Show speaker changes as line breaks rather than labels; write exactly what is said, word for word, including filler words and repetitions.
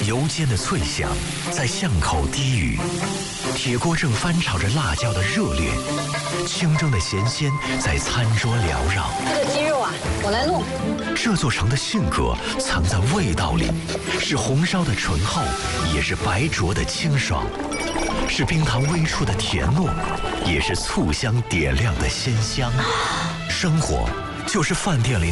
油煎的脆香在巷口低语，铁锅正翻炒着辣椒的热烈，清蒸的咸鲜在餐桌缭绕。
这个鸡肉啊，我来弄。
这座城的性格藏在味道里，是红烧的醇厚，也是白灼的清爽，是冰糖微出的甜糯，也是醋香点亮的鲜香。生活就是饭店里